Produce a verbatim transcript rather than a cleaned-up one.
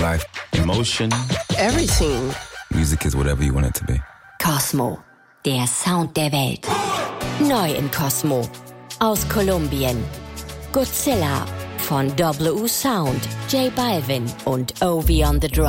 life. Emotion. Everything. Music is whatever you want it to be. Cosmo, der Sound der Welt. Neu in Cosmo. Aus Kolumbien. Godzilla von W U Sound, J Balvin und Ovi on the Drum.